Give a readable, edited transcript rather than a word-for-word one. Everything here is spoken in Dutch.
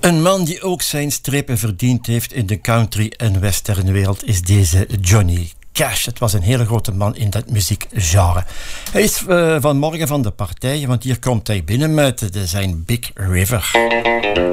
Een man die ook zijn strepen verdiend heeft in de country- en westernwereld is deze Johnny Cash. Het was een hele grote man in dat muziekgenre. Hij is vanmorgen van de partij, want hier komt hij binnen met zijn Big River.